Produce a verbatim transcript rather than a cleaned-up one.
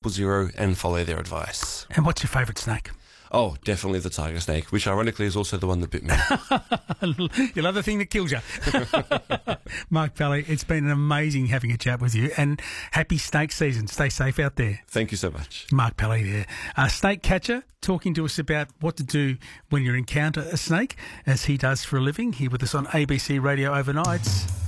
triple zero and follow their advice. And what's your favourite snake? Oh, definitely the tiger snake, which ironically is also the one that bit me. You love the thing that kills you. Mark Pally, it's been an amazing having a chat with you, and happy snake season. Stay safe out there. Thank you so much. Mark Pally there. A snake catcher talking to us about what to do when you encounter a snake, as he does for a living, here with us on A B C Radio Overnights.